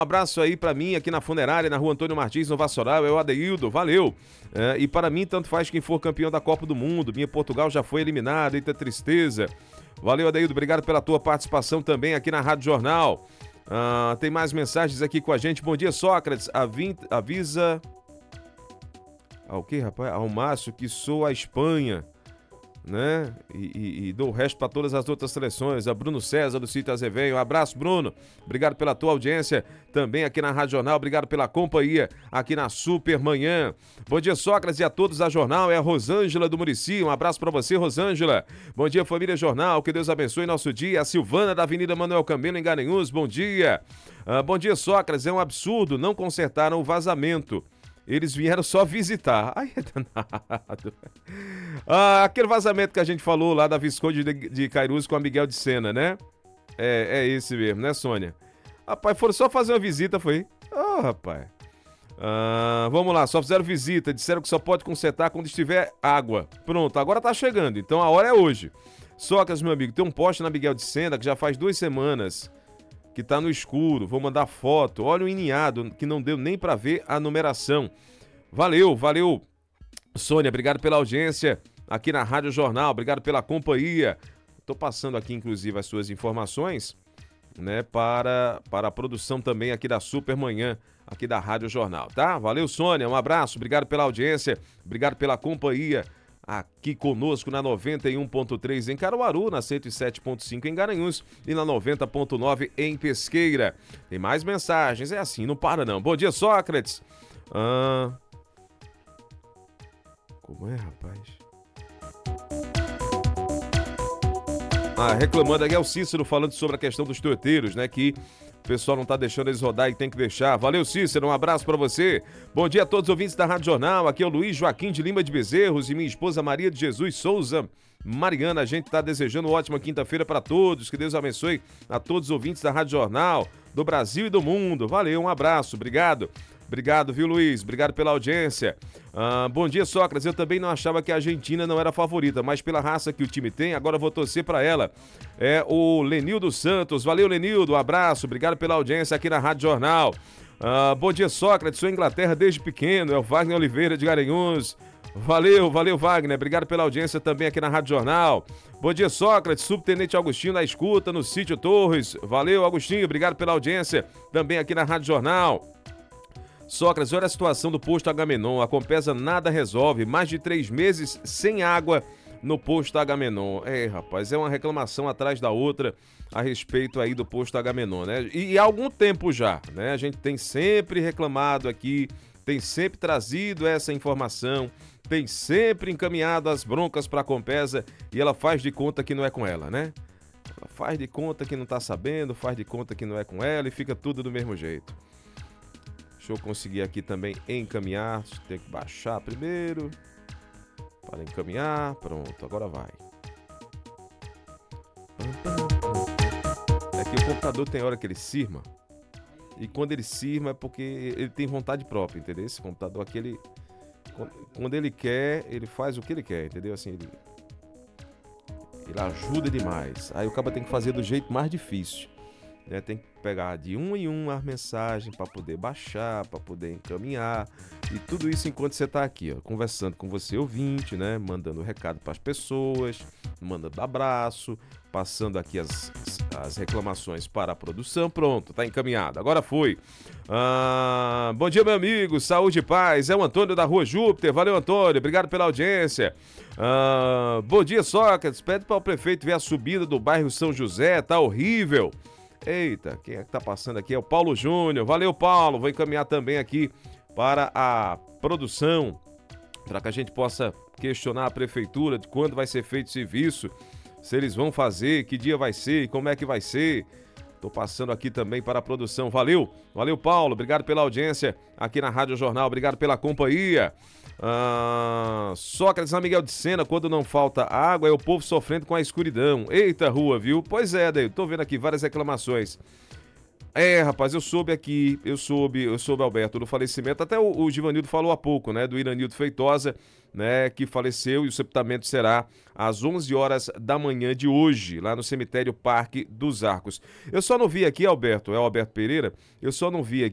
abraço aí pra mim aqui na funerária, na rua Antônio Martins, no Vassoural, é o Adeildo, valeu. E para mim, tanto faz quem for campeão da Copa do Mundo. Minha Portugal já foi eliminada, eita tristeza. Valeu, Adeildo, obrigado pela tua participação também aqui na Rádio Jornal. Tem mais mensagens aqui com a gente. Bom dia, Sócrates. Avisa ao que, rapaz? Ao Márcio que sou a Espanha, né? E dou o resto para todas as outras seleções. A Bruno César do Sítio Azevedo. Um abraço, Bruno. Obrigado pela tua audiência também aqui na Rádio Jornal. Obrigado pela companhia aqui na Super Manhã. Bom dia, Sócrates, e a todos da Jornal. É a Rosângela do Muricy. Um abraço para você, Rosângela. Bom dia, família Jornal. Que Deus abençoe nosso dia. A Silvana da Avenida Manuel Camelo, em Garanhuns. Bom dia. Bom dia, Sócrates. É um absurdo. Não consertaram o vazamento. Eles vieram só visitar. Ai, é danado. Aquele vazamento que a gente falou lá da Visconde de Cairus com a Miguel de Sena, né? É esse mesmo, né, Sônia? Rapaz, foram só fazer uma visita, foi? Rapaz. Vamos lá, só fizeram visita. Disseram que só pode consertar quando estiver água. Pronto, agora tá chegando. Então a hora é hoje. Sócrates, meu amigo, tem um poste na Miguel de Sena que já faz 2 semanas que tá no escuro, vou mandar foto. Olha o iniado, que não deu nem pra ver a numeração. Valeu, Sônia, obrigado pela audiência aqui na Rádio Jornal, obrigado pela companhia. Tô passando aqui, inclusive, as suas informações, né, para a produção também aqui da Super Manhã, aqui da Rádio Jornal, tá? Valeu, Sônia, um abraço, obrigado pela audiência, obrigado pela companhia aqui conosco na 91.3 em Caruaru, na 107.5 em Garanhuns e na 90.9 em Pesqueira. Tem mais mensagens, é assim, não para não. Bom dia, Sócrates. Como é, rapaz? Reclamando aqui é o Cícero falando sobre a questão dos toeteiros, né, que o pessoal não tá deixando eles rodar e tem que deixar. Valeu, Cícero, um abraço pra você. Bom dia a todos os ouvintes da Rádio Jornal. Aqui é o Luiz Joaquim de Lima de Bezerros e minha esposa Maria de Jesus Souza Mariana. A gente tá desejando uma ótima quinta-feira pra todos. Que Deus abençoe a todos os ouvintes da Rádio Jornal, do Brasil e do mundo. Valeu, um abraço, obrigado. Obrigado, viu, Luiz? Obrigado pela audiência. Bom dia, Sócrates. Eu também não achava que a Argentina não era a favorita, mas pela raça que o time tem, agora vou torcer para ela. É o Lenildo Santos. Valeu, Lenildo. Um abraço. Obrigado pela audiência aqui na Rádio Jornal. Bom dia, Sócrates. Sou Inglaterra desde pequeno. É o Wagner Oliveira de Garanhuns. Valeu, Wagner. Obrigado pela audiência também aqui na Rádio Jornal. Bom dia, Sócrates. Subtenente Agostinho na escuta no Sítio Torres. Valeu, Agostinho. Obrigado pela audiência também aqui na Rádio Jornal. Sócrates, olha a situação do posto Agamenon. A Compesa nada resolve. Mais de 3 meses sem água no posto Agamenon. Rapaz, é uma reclamação atrás da outra a respeito aí do posto Agamenon, né? E há algum tempo já, né? A gente tem sempre reclamado aqui, tem sempre trazido essa informação, tem sempre encaminhado as broncas para a Compesa e ela faz de conta que não é com ela, né? Ela faz de conta que não tá sabendo, faz de conta que não é com ela e fica tudo do mesmo jeito. Deixa eu conseguir aqui também encaminhar. Tem que baixar primeiro. Para encaminhar. Pronto, agora vai. É que o computador tem hora que ele cisma. E quando ele cisma é porque ele tem vontade própria, entendeu? Esse computador aqui, ele... Quando ele quer, ele faz o que ele quer, entendeu? Assim, ele ajuda demais. Aí o cara tem que fazer do jeito mais difícil. Né, tem que pegar de um em um as mensagens para poder baixar, para poder encaminhar e tudo isso enquanto você está aqui, ó, conversando com você ouvinte, né, mandando recado para as pessoas, mandando abraço, passando aqui as reclamações para a produção. Pronto, tá encaminhado, agora foi. Bom dia, meu amigo, saúde e paz. É o Antônio da Rua Júpiter. Valeu, Antônio, obrigado pela audiência. Bom dia, Sócrates. Pede para o prefeito ver a subida do bairro São José, tá horrível. Eita, quem é que tá passando aqui? É o Paulo Júnior. Valeu, Paulo. Vou encaminhar também aqui para a produção, para que a gente possa questionar a prefeitura de quando vai ser feito o serviço, se eles vão fazer, que dia vai ser, como é que vai ser. Tô passando aqui também para a produção. Valeu, Paulo. Obrigado pela audiência aqui na Rádio Jornal. Obrigado pela companhia. Sócrates, na Miguel de Sena, quando não falta água, é o povo sofrendo com a escuridão. Eita rua, viu? Pois é, daí, tô vendo aqui várias reclamações. Rapaz, eu soube aqui, eu soube, Alberto, do falecimento, até o Givanildo falou há pouco, né, do Iranildo Feitosa, né, que faleceu, e o sepultamento será às 11 horas da manhã de hoje, lá no cemitério Parque dos Arcos. Eu só não vi aqui, Alberto, é o Alberto Pereira, eu só não vi aqui